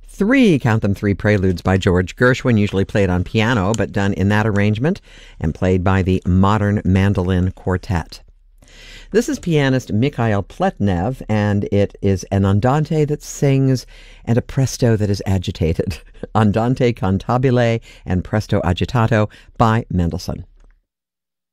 count them, three preludes by George Gershwin, usually played on piano, but done in that arrangement and played by the Modern Mandolin Quartet. This is pianist Mikhail Pletnev, and it is an andante that sings and a presto that is agitated. Andante cantabile and presto agitato by Mendelssohn.